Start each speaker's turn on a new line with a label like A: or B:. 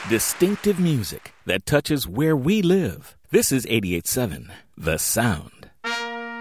A: Distinctive music that touches where we live. This is 88.7 The Sound.